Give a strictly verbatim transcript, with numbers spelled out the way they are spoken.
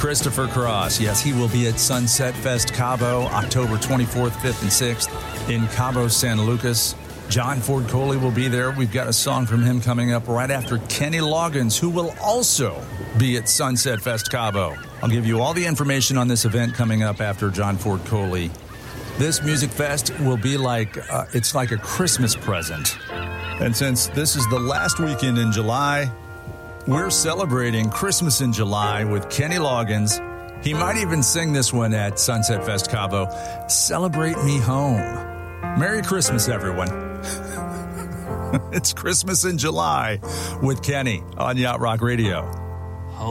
Christopher Cross, yes, he will be at Sunset Fest Cabo, October twenty-fourth, fifth, and sixth in Cabo San Lucas. John Ford Coley will be there. We've got a song from him coming up right after Kenny Loggins, who will also be at Sunset Fest Cabo. I'll give you all the information on this event coming up after John Ford Coley. This music fest will be like, uh, it's like a Christmas present. And since this is the last weekend in July, we're celebrating Christmas in July with Kenny Loggins. He might even sing this one at Sunset Fest Cabo. Celebrate Me Home. Merry Christmas, everyone. It's Christmas in July with Kenny on Yacht Rock Radio.